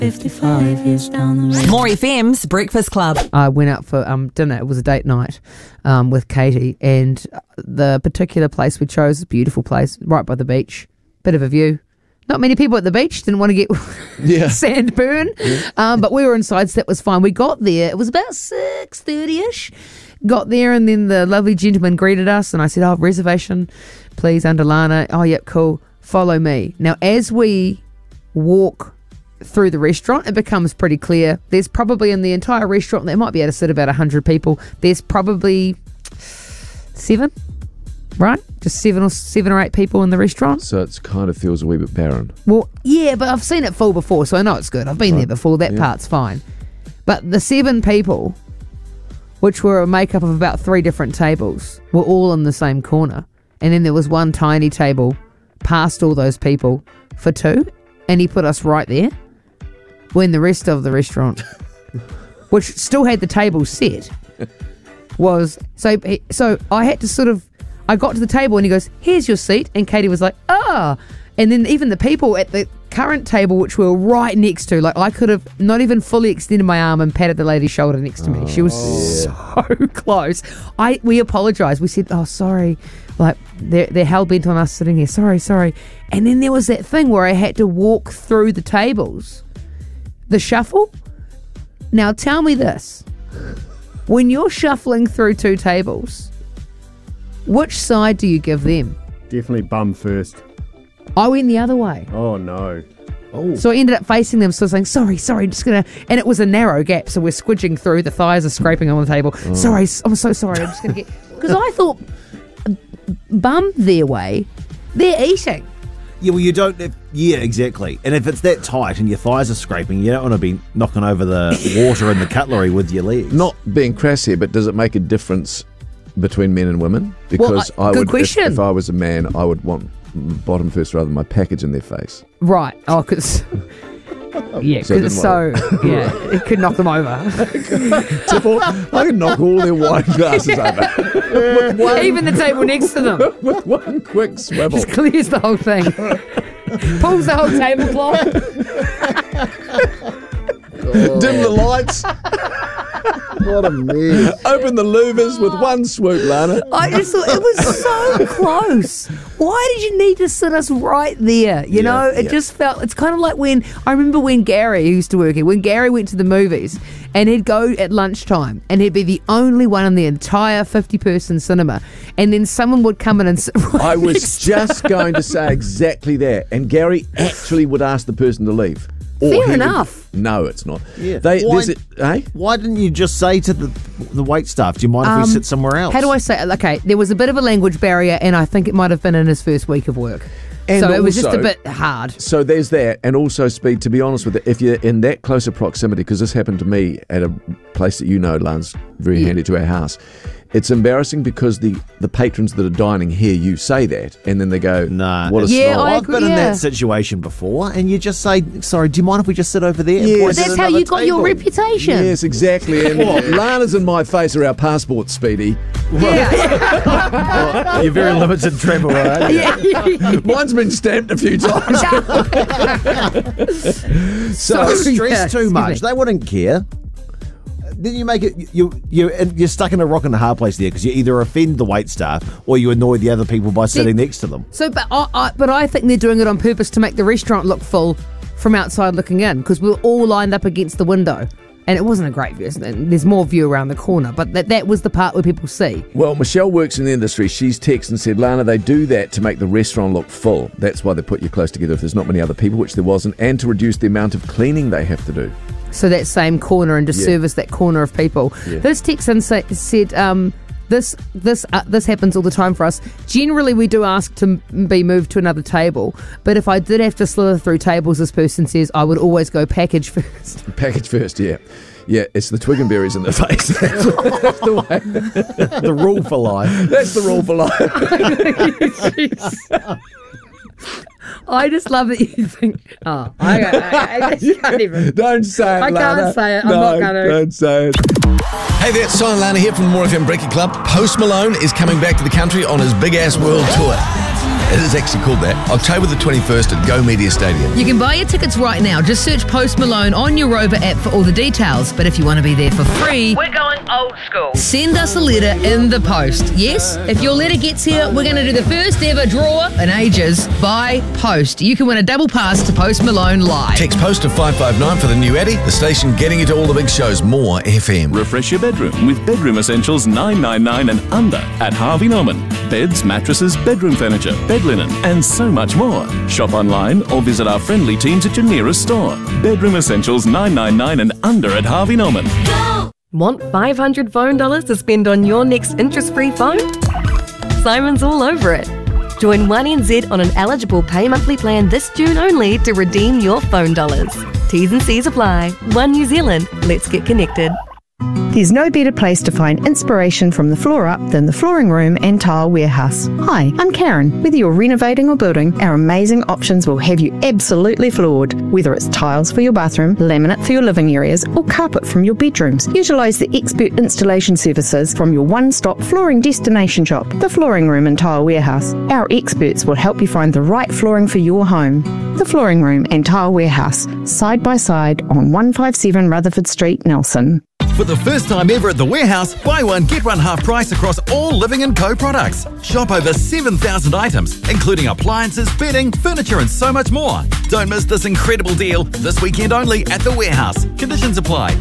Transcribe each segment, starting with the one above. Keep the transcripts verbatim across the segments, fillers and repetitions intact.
fifty-five years down the road. More F M's Breakfast Club. I went out for um, dinner. It was a date night um, with Katie, and the particular place we chose is a beautiful place, right by the beach. Bit of a view. Not many people at the beach, didn't want to get Yeah. sand burn, Yeah. um, but we were inside, so that was fine. We got there, it was about six thirty-ish. Got there, and then the lovely gentleman greeted us, and I said, oh, reservation, please, under Lana. Oh, yep, cool. Follow me. Now, as we walk through the restaurant, it becomes pretty clear. There's probably in the entire restaurant, there might be able to sit about one hundred people. There's probably seven, right? Just seven or seven or eight people in the restaurant. So it kind of feels a wee bit barren. Well, yeah, but I've seen it full before, so I know it's good. I've been Right. there before. That Yeah. part's fine. But the seven people, which were a makeup of about three different tables, were all in the same corner. And then there was one tiny table past all those people for two, and he put us right there. When the rest of the restaurant, which still had the table set, was so. So I had to sort of. I got to the table and he goes, "Here's your seat," and Katie was like, "Ah," and then even the people at the current table, which we were right next to, like I could have not even fully extended my arm and patted the lady's shoulder next to me. She was so close. I we apologised. We said, "Oh, sorry," like they're they're hell bent on us sitting here. Sorry, sorry. And then there was that thing where I had to walk through the tables. The shuffle? Now tell me this. When you're shuffling through two tables, which side do you give them? Definitely bum first. I went the other way. Oh, no. Oh. So I ended up facing them, so saying, sorry, sorry, just gonna, and it was a narrow gap, so we're squidging through, the thighs are scraping on the table. Oh. Sorry, I'm so sorry, I'm just gonna get, because I thought, bum their way, they're eating. Yeah, well, you don't. If, yeah, exactly. And if it's that tight and your thighs are scraping, you don't want to be knocking over the water and the cutlery with your legs. Not being crass here, but does it make a difference between men and women? Because Well, uh, I good would, if, question. if I was a man, I would want bottom first rather than my package in their face. Right. Oh, because yeah, So it because didn't so yeah, it could knock them over. Tipple, I could knock all their wine glasses over with one, Even the table next to them with one quick swivel. just clears the whole thing. Pulls the whole tablecloth. Dim the lights. What a mess. Open the louvers with one swoop, Lana. I just thought it was so close. Why did you need to sit us right there? You Yeah, know, it yeah. just felt, it's kind of like when, I remember when Gary, who used to work here, when Gary went to the movies and he'd go at lunchtime and he'd be the only one in the entire fifty person cinema, and then someone would come in and sit right I was next to just going to say exactly that. And Gary actually would ask the person to leave. Or Fair he would- enough. no, it's not. Yeah. They, Why- there's a, eh? Why didn't you just say to the the wait staff, "Do you mind if Um, we sit somewhere else?" How do I say it? Okay, there was a bit of a language barrier, and I think it might have been in his first week of work. And so it was just a also- bit hard. So there's that, and also speed. To be honest with it, if you're in that closer proximity, because this happened to me at a place that you know, Lance, very Yeah. handy to our house. It's embarrassing because the, the patrons that are dining hear you say that, and then they go, Nah. what a Yeah, snob." I I've agree, been in yeah. that situation before, and you just say, "Sorry, do you mind if we just sit over there?" and Yes. point But at that's how another you got your table?" reputation. Yes, exactly. And Lana's and my face are our passports, Speedy. Yeah. You're very limited travel, right? yeah. Mine's been stamped a few times. so, Don't stress Yeah, too excuse much. me. They wouldn't care. Then you make it. You you and you're stuck in a rock and a hard place there because you either offend the wait staff or you annoy the other people by sitting next to them. So, but I, I, but I think they're doing it on purpose to make the restaurant look full from outside looking in, because we were all lined up against the window, and it wasn't a great view. There's more view around the corner, but that that was the part where people see. well, Michelle works in the industry. She's texted and said, Lana, they do that to make the restaurant look full. That's why they put you close together if there's not many other people, which there wasn't, and to reduce the amount of cleaning they have to do. So that same corner and to Yeah. service that corner of people. Yeah. This Texan sa- said, um, this this uh, this happens all the time for us. Generally, we do ask to m- be moved to another table, but if I did have to slither through tables, this person says, I would always go package first. Package first, yeah. Yeah, it's the twig and berries in the face. That's the way. The rule for life. That's the rule for life. I just love that you think, oh, I, I, I just can't even. Don't say it, I can't Lana. say it. I'm no, not gonna. Don't say it. Hey there, it's Simon Lana here from the More F M Breaking Club. Post Malone is coming back to the country on his big ass world tour. It is actually called that. October the twenty-first at Go Media Stadium. You can buy your tickets right now. Just search Post Malone on your Rover app for all the details. But if you want to be there for free, we're going old school. Send us a letter in the post. Yes, if your letter gets here, we're going to do the first ever draw in ages by post. You can win a double pass to Post Malone live. Text post to five five nine for the new Addy, the station getting you to all the big shows. More F M. Refresh your bedroom with Bedroom Essentials nine ninety-nine and under at Harvey Norman. Beds, mattresses, bedroom furniture, bed linen, and so much more. Shop online or visit our friendly teams at your nearest store. Bedroom Essentials nine ninety-nine and under at Harvey Norman. Want five hundred phone dollars to spend on your next interest-free phone? Simon's all over it. Join one N Z on an eligible pay monthly plan this June only to redeem your phone dollars. T's and C's apply. One New Zealand. Let's get connected. There's no better place to find inspiration from the floor up than the Flooring Room and Tile Warehouse. Hi, I'm Karen. Whether you're renovating or building, our amazing options will have you absolutely floored. Whether it's tiles for your bathroom, laminate for your living areas, or carpet from your bedrooms, utilise the expert installation services from your one-stop flooring destination shop, the Flooring Room and Tile Warehouse. Our experts will help you find the right flooring for your home. The Flooring Room and Tile Warehouse, side by side on one fifty-seven Rutherford Street, Nelson. For the first time ever at the Warehouse, buy one, get one half price across all Living and Co products. Shop over seven thousand items, including appliances, bedding, furniture and so much more. Don't miss this incredible deal this weekend only at the Warehouse. Conditions apply.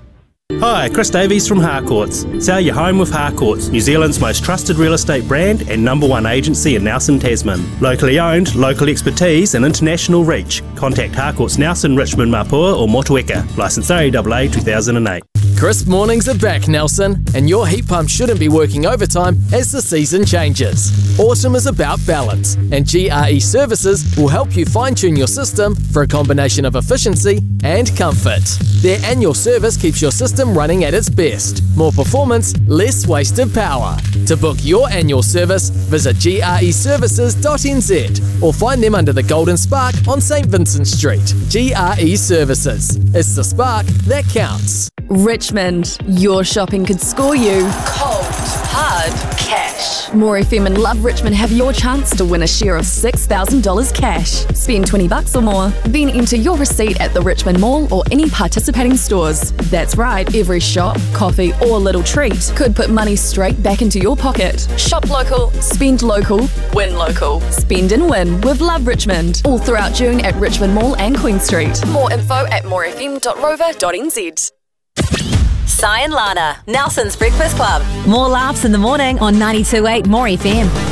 Hi, Chris Davies from Harcourts. Sell your home with Harcourts, New Zealand's most trusted real estate brand and number one agency in Nelson, Tasman. Locally owned, local expertise and international reach. Contact Harcourts Nelson, Richmond, Mapua or Motueka. Licence R E A A two thousand eight. Crisp mornings are back, Nelson, and your heat pump shouldn't be working overtime as the season changes. Autumn is about balance, and G R E Services will help you fine-tune your system for a combination of efficiency and comfort. Their annual service keeps your system running at its best. More performance, less wasted power. To book your annual service, visit G R E services dot N Z or find them under the Golden Spark on St Vincent Street. G R E Services. It's the spark that counts. Richmond, your shopping could score you cold, hard cash. More F M and Love Richmond have your chance to win a share of six thousand dollars cash. Spend twenty bucks or more, then enter your receipt at the Richmond Mall or any participating stores. That's right, every shop, coffee or little treat could put money straight back into your pocket. Shop local, spend local, win local. Spend and win with Love Richmond. All throughout June at Richmond Mall and Queen Street. More info at more f m dot rover dot n z. Si and Lana, Nelson's Breakfast Club. More laughs in the morning on ninety-two point eight More F M.